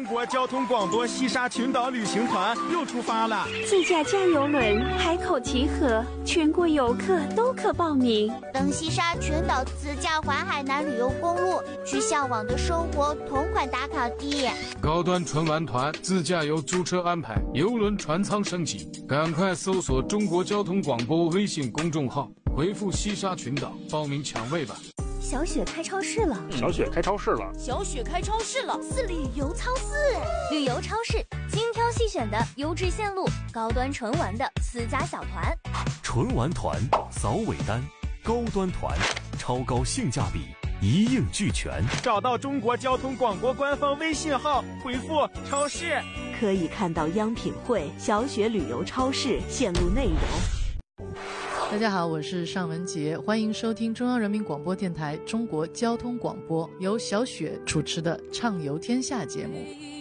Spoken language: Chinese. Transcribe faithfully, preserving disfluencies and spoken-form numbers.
国交通广播西沙群岛旅行团又出发了， 自驾加油轮、海口集合，全国游客都可报名。 登西沙群岛自驾环海南旅游公路，去向往的生活同款打卡地。 高端纯玩团自驾游租车安排，邮轮船舱升级，赶快搜索中国交通广播微信公众号，回复西沙群岛报名抢位吧。 小雪开超市了， 小雪开超市了， 小雪开超市了， 是旅游超市， 旅游超市，精挑细选的优质线路，高端纯玩的私家小团， 纯玩团扫尾单，高端团超高性价比，一应俱全。 找到中国交通广播官方微信号，回复超市， 可以看到央品汇、小雪旅游超市线路内容。 大家好，我是尚文杰，欢迎收听中央人民广播电台中国交通广播，由小雪主持的《畅游天下》节目。